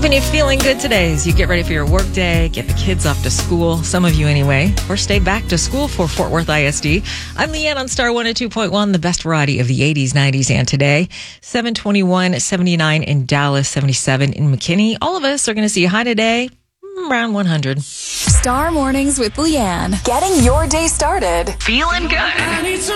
keeping you feeling good today as you get ready for your work day, get the kids off to school, some of you anyway, or stay back to school for Fort Worth ISD. I'm Leanne on Star 102.1, the best variety of the 80s, 90s, and today. 721, 79 in Dallas, 77 in McKinney. All of us are going to see a high today, around 100. Star Mornings with Leanne. Getting your day started. Feeling good.